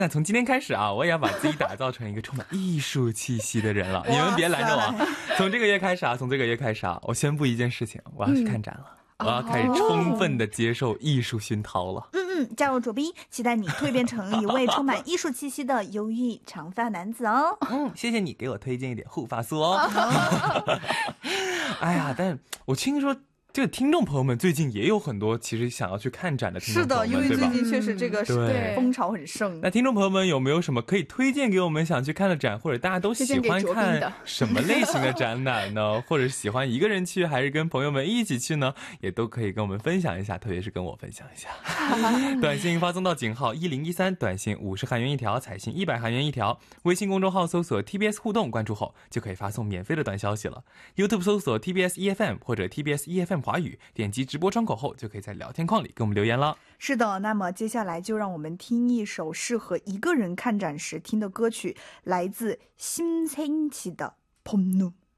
那从今天开始啊，我也要把自己打造成一个充满艺术气息的人了。你们别拦着我，从这个月开始啊，我宣布一件事情，我要去看展了。我要开始充分的接受艺术熏陶了。 加入主B，期待你蜕变成一位充满艺术气息的忧郁长发男子哦。 谢谢你给我推荐一点护发素哦。哎呀，但我听说这个听众朋友们最近也有很多其实想要去看展的听众朋友们， 是的，因为最近对吧？ 确实这个是风潮很盛。 那听众朋友们有没有什么可以推荐给我们想去看的展，或者大家都喜欢看什么类型的展览呢？或者喜欢一个人去还是跟朋友们一起去呢？也都可以跟我们分享一下，特别是跟我分享一下。短信发送到井号1013，短信50韩元一条，彩信100韩元一条。微信公众号搜索 TBS 互动，关注后就可以发送免费的短消息了。YouTube 搜索 TBS EFM 或者 TBS EFM 华语，点击直播窗口后就可以在聊天框里跟我们留言了。 是的，那么接下来就让我们听一首适合一个人看展时听的歌曲，来自심생치的봄눈。